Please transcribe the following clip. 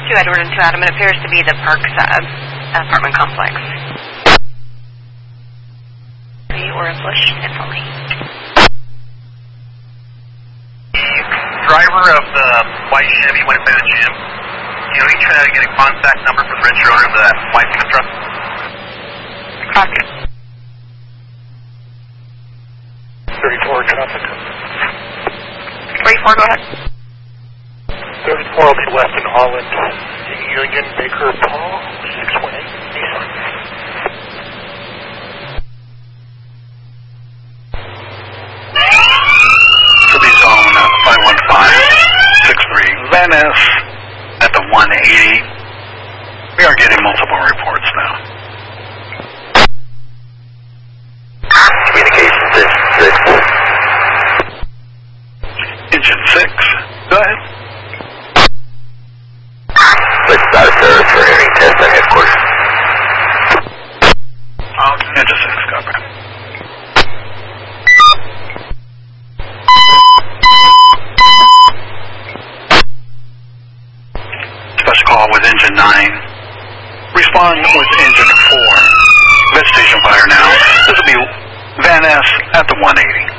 2 Edward and 2 Adam. It appears to be the Parks apartment complex. Or a Bush, if only. Driver of the white Chevy went by the gym. You know, he tried to get a contact number for the registered owner of the white pickup truck. Copy. 34 traffic. 34, go ahead. 34 will be west in Holland. Union Baker Paul, 618 Nissan. Should be zone 51563 Van Ness at the 180. We are getting multiple reports now. Communication 6. Engine 6, go ahead. Let's start service for hearing test on headquarters. Engine 6, copy. Special call with engine 9. Respond with engine 4. Vegetation fire now. This will be Van Ness at the 180.